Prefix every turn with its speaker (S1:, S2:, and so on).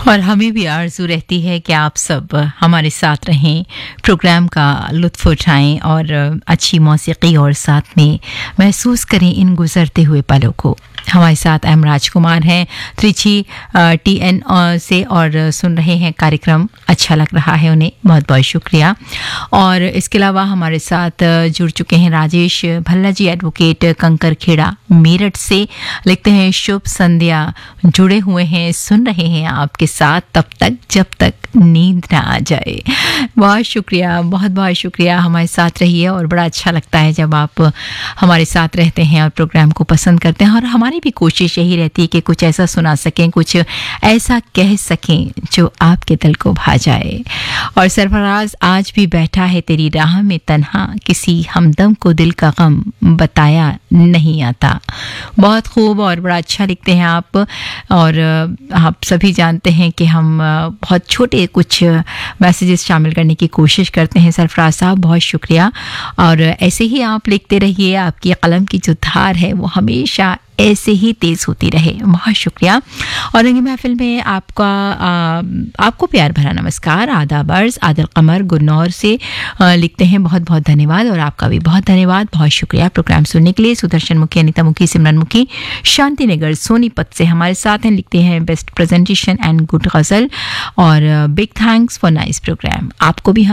S1: और हमें भी आरज़ू रहती है कि आप सब हमारे साथ रहें, प्रोग्राम का लुत्फ़ उठाएं और अच्छी मौसीकी और साथ में महसूस करें इन गुज़रते हुए पलों को। हमारे साथ एम राजकुमार हैं त्रिची TN से और सुन रहे हैं कार्यक्रम। अच्छा लग रहा है उन्हें, बहुत बहुत शुक्रिया। और इसके अलावा हमारे साथ जुड़ चुके हैं राजेश भल्ला जी, एडवोकेट कंकर खेड़ा मेरठ से। लिखते हैं शुभ संध्या, जुड़े हुए हैं, सुन रहे हैं आपके साथ तब तक जब तक नींद ना आ जाए। बहुत शुक्रिया, बहुत बहुत शुक्रिया। हमारे साथ रहिए और बड़ा अच्छा लगता है जब आप हमारे साथ रहते हैं और प्रोग्राम को पसंद करते हैं। और हमारी भी कोशिश यही रहती है कि कुछ ऐसा सुना सकें, कुछ ऐसा कह सकें जो आपके दिल को भा जाए। और सरफराज आज भी बैठा है तेरी राह में तन्हा, किसी हमदम को दिल का गम बताया नहीं आता। बहुत खूब और बड़ा अच्छा लिखते हैं आप। और आप सभी जानते हैं कि हम बहुत छोटे कुछ मैसेजेस शामिल करने की कोशिश करते हैं। सरफराज साहब बहुत शुक्रिया। और ऐसे ही आप लिखते रहिए, आपकी कलम की जो धार है वो हमेशा ऐसे ही तेज़ होती रहे। बहुत शुक्रिया। और रंगी महफिल में आपको प्यार भरा नमस्कार, आदाब अर्ज़। आदिल कमर गुन्नौर से लिखते हैं बहुत बहुत धन्यवाद। और आपका भी बहुत धन्यवाद, बहुत शुक्रिया प्रोग्राम सुनने के लिए। सुदर्शन मुखी, अनिता मुखी, सिमरन मुखी शांति नगर सोनीपत से हमारे साथ हैं। लिखते हैं बेस्ट प्रेजेंटेशन एंड गुड गज़ल और big thanks for nice program. आपको भी